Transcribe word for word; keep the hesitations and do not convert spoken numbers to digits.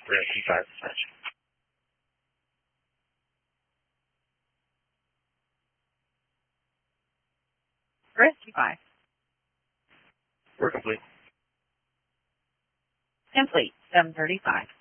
We're at C five dispatch. We're at C five. We're complete. Complete. seven thirty-five.